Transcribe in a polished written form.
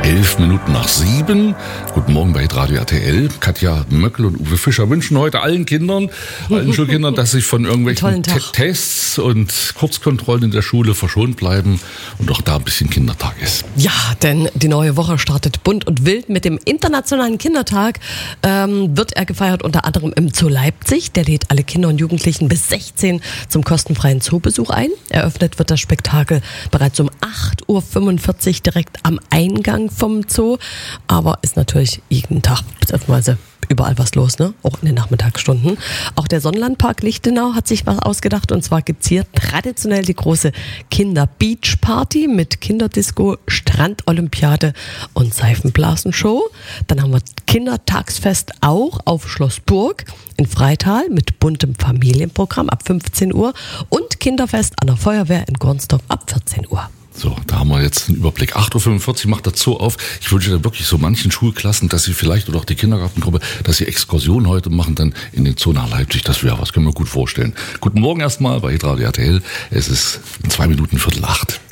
7:11. Guten Morgen bei Radio RTL. Katja Möckel und Uwe Fischer wünschen heute allen Kindern, allen Schulkindern, dass sie von irgendwelchen Tests und Kurzkontrollen in der Schule verschont bleiben und auch da ein bisschen Kindertag ist. Ja, denn die neue Woche startet bunt und wild mit dem Internationalen Kindertag. Wird er gefeiert unter anderem im Zoo Leipzig. Der lädt alle Kinder und Jugendlichen bis 16 zum kostenfreien Zoobesuch ein. Eröffnet wird das Spektakel bereits um 8:45 Uhr direkt am Eingang vom Zoo. Aber ist natürlich jeden Tag beziehungsweise überall was los, ne? Auch in den Nachmittagsstunden. Auch der Sonnenlandpark Lichtenau hat sich was ausgedacht. Und zwar gibt's hier traditionell die große Kinder-Beach-Party mit Kinderdisco, Strandolympiade und Seifenblasenshow. Dann haben wir Kindertagsfest auch auf Schloss Burg in Freital mit buntem Familienprogramm ab 15 Uhr und Kinderfest an der Feuerwehr in Gornsdorf ab 14 Uhr. So, da haben wir jetzt einen Überblick. 8:45 Uhr macht der Zoo auf. Ich wünsche da wirklich so manchen Schulklassen, dass sie vielleicht, oder auch die Kindergartengruppe, dass sie Exkursionen heute machen, dann in den Zoo nach Leipzig. Das wäre was, können wir gut vorstellen. Guten Morgen erstmal bei Radio RTL. Es ist 2 Minuten 7:45.